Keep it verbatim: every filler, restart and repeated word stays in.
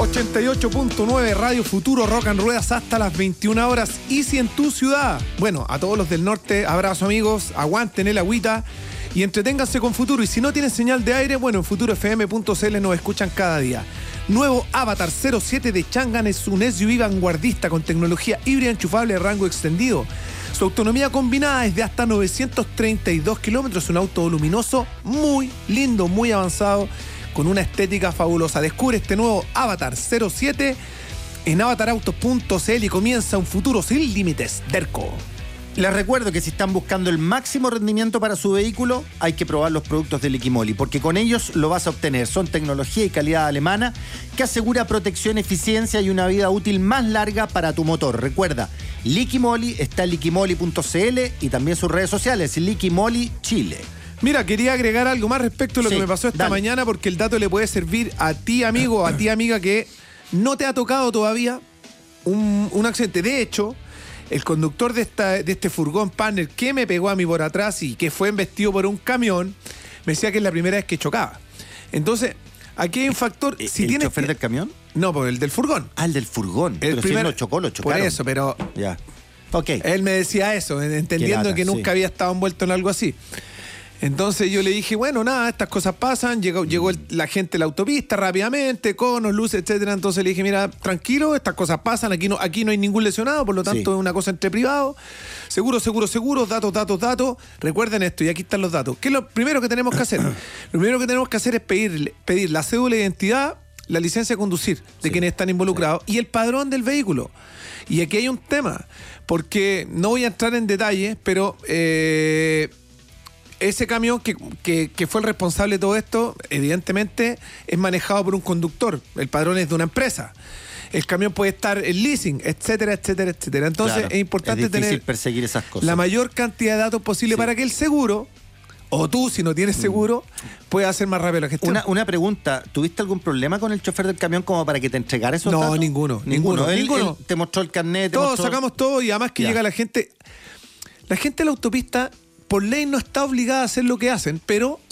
ochenta y ocho punto nueve Radio Futuro, Rock and Ruedas hasta las veintiuna horas. Y si en tu ciudad, bueno, a todos los del norte, abrazo amigos, aguanten el agüita y entreténganse con Futuro. Y si no tienen señal de aire, bueno, en futuro f m punto c l nos escuchan cada día. Nuevo Avatar cero siete de Changan es un S U V vanguardista con tecnología híbrida enchufable de rango extendido. Su autonomía combinada es de hasta novecientos treinta y dos kilómetros, un auto voluminoso muy lindo, muy avanzado, con una estética fabulosa. Descubre este nuevo Avatar cero siete en avatar autos punto c l y comienza un futuro sin límites. Derco. Les recuerdo que si están buscando el máximo rendimiento para su vehículo, hay que probar los productos de Liquimoli, porque con ellos lo vas a obtener. Son tecnología y calidad alemana que asegura protección, eficiencia y una vida útil más larga para tu motor. Recuerda, Liquimoli está en liquimoli punto c l y también sus redes sociales, Liquimoli Chile. Mira, quería agregar algo más respecto a lo Sí, que me pasó esta dale. mañana, porque el dato le puede servir a ti, amigo, a ti, amiga, que no te ha tocado todavía un, un accidente. De hecho, el conductor de, esta, de este furgón Panther que me pegó a mí por atrás y que fue embestido por un camión, me decía que es la primera vez que chocaba. Entonces, aquí hay un factor... Si ¿El tienes chofer que- del camión? No, por el del furgón. Ah, el del furgón. El Pero primer- si lo chocó, lo chocaron. Por eso, pero Ya. Ok. él me decía eso, entendiendo lata, que nunca sí. había estado envuelto en algo así. Entonces yo le dije, bueno, nada, estas cosas pasan. Llegó, llegó el- la gente de la autopista rápidamente, conos, luces, etcétera. Entonces le dije, mira, tranquilo, estas cosas pasan. Aquí no, aquí no hay ningún lesionado, por lo tanto Sí. es una cosa entre privados. Seguro, seguro, seguro, datos, datos, datos. Recuerden esto, y aquí están los datos. ¿Qué es lo primero que tenemos que hacer? Lo primero que tenemos que hacer es pedir, pedir la cédula de identidad, la licencia de conducir de Sí. quienes están involucrados y el padrón del vehículo. Y aquí hay un tema, porque no voy a entrar en detalles, pero eh, ese camión que, que, que fue el responsable de todo esto, evidentemente es manejado por un conductor. El padrón es de una empresa. El camión puede estar en leasing, etcétera, etcétera, etcétera. Entonces Claro, es importante es difícil tener perseguir esas cosas. la mayor cantidad de datos posible Sí. para que el seguro, o tú si no tienes seguro, pueda hacer más rápido la gestión. Una, una pregunta, ¿tuviste algún problema con el chofer del camión como para que te entregara esos No, datos? ninguno, ninguno, Él- ninguno. él te mostró el carnet, te Todos mostró- sacamos todo y además que Ya. llega la gente. La gente de la autopista, por ley, no está obligada a hacer lo que hacen, pero